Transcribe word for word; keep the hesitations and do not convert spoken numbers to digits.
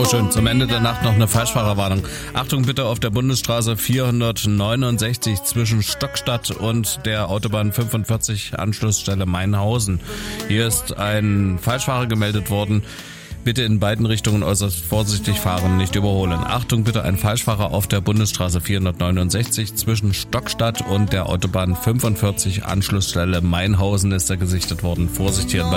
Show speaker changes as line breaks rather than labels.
Oh schön, zum Ende der Nacht noch eine Falschfahrerwarnung. Achtung bitte auf der Bundesstraße vierhundertneunundsechzig zwischen Stockstadt und der Autobahn fünfundvierzig Anschlussstelle Mainhausen. Hier ist ein Falschfahrer gemeldet worden. Bitte in beiden Richtungen äußerst vorsichtig fahren, nicht überholen. Achtung bitte, ein Falschfahrer auf der Bundesstraße vierhundertneunundsechzig zwischen Stockstadt und der Autobahn fünfundvierzig Anschlussstelle Mainhausen ist da gesichtet worden. Vorsicht hier in